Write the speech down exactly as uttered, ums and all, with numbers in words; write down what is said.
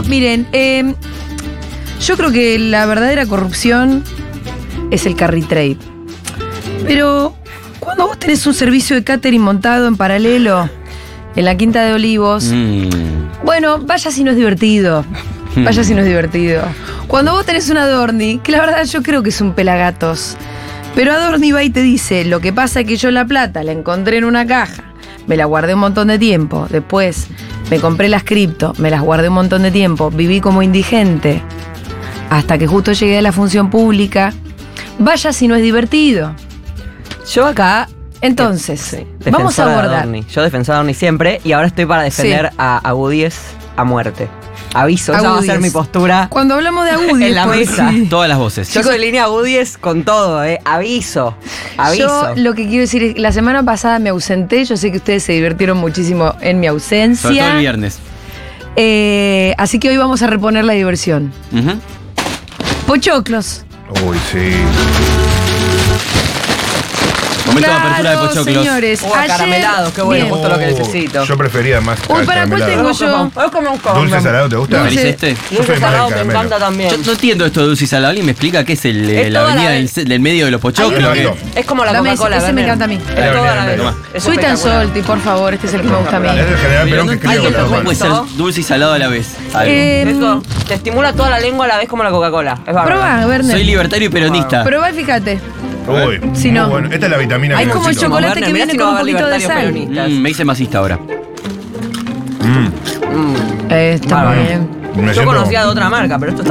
Miren, eh, yo creo que la verdadera corrupción es el carry trade. Pero cuando vos tenés un servicio de catering montado en paralelo en la Quinta de Olivos, Mm. bueno, vaya si no es divertido. Vaya si no es divertido. Cuando vos tenés un Adorni, que la verdad yo creo que es un pelagatos, pero Adorni va y te dice, lo que pasa es que yo la plata la encontré en una caja, me la guardé un montón de tiempo, después me compré las cripto, me las guardé un montón de tiempo, viví como indigente, hasta que justo llegué a la función pública. Vaya si no es divertido. Yo acá. Entonces, Sí, vamos a defensor de abordar. Adorni. Yo defensor de Adorni siempre y ahora estoy para defender Sí. a Agudies a muerte. Aviso, esa va a ser Agudies. mi postura. Cuando hablamos de Agudi, En la después, mesa. sí. Todas las voces. Yo soy línea Agudies con todo, eh. Aviso. Aviso. Yo lo que quiero decir es que la semana pasada me ausenté, yo sé que ustedes se divirtieron muchísimo en mi Sobre todo el ausencia. viernes. Eh, así que hoy vamos a reponer la diversión. Ujú. Pochoclos. Uy, sí. Momento de Claro, apertura de pochoclos. señores. Oh, acaramelados, qué bueno, Bien. justo lo que Oh, necesito. Yo prefería más Uy, ¿para cuál carameladas. tengo yo? Vos como un combo. ¿Dulce salado te gusta? ¿Cuál Dulce. es este? Yo Dulce soy más salado del me caramelo. encanta también. Yo no entiendo esto de dulce y salado. ¿Alguien me explica qué es el, eh, Es la toda avenida la- del, del medio de los pochoclos? Hay uno ¿Qué? que- Es como la Dame Coca-Cola. ese, ese me Werner. encanta a mí. Es Dame, toda la dame, vez. toma. Es Soy tan espectacular. solti, por favor, este es el que me gusta a mí. Es el general Pero Perón no que escribe entiendo con cómo la puede ser mano. dulce y salado a la vez. Algo. Eh, Eso te estimula toda la lengua a la vez como la Coca-Cola. Es bárbaro. Probá, Werner. Soy libertario y peronista. Probá y fíjate. Uy, Si muy no. bueno. Esta es la vitamina Hay que como el necesito. chocolate Werner, que mirá viene si no con va a un haber poquito de libertarios sal. peronistas. Mm, me hice masista ahora. Mm, Mm. Eh, está Bárbaro. bien. me Yo siento- conocía de otra marca, pero esto